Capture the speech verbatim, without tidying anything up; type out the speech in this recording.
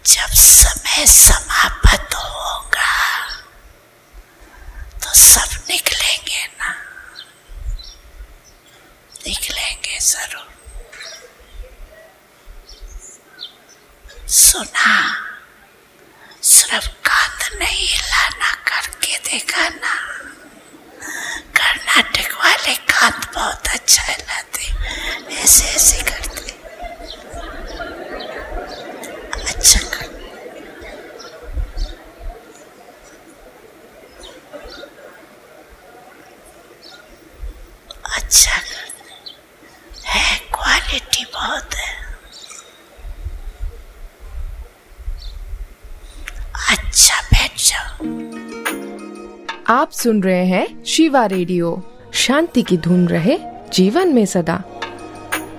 जब समय समाप्त होगा तो सब निकलेंगे ना, निकलेंगे जरूर। सुना, सिर्फ कांध नहीं हिलाना, करके देखा ना। कर्नाटक वाले कांध बहुत अच्छा हिलाते, ऐसे ऐसे करते, अच्छा कर। अच्छा करते है, क्वालिटी बहुत है। अच्छा, बैठ जाओ। आप सुन रहे हैं शिवा रेडियो। शांति की धुन रहे जीवन में सदा।